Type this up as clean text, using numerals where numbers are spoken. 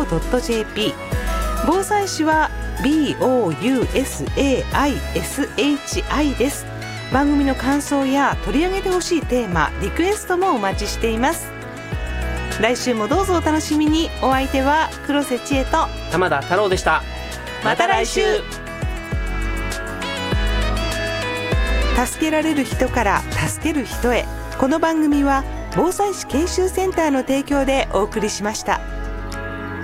.co.jp、 防災士は BOUSAISHI です。番組の感想や取り上げてほしいテーマ、リクエストもお待ちしています。来週もどうぞお楽しみに。お相手は黒瀬千恵と玉田太郎でした。 また来週。助けられる人から助ける人へ。この番組は防災士研修センターの提供でお送りしました。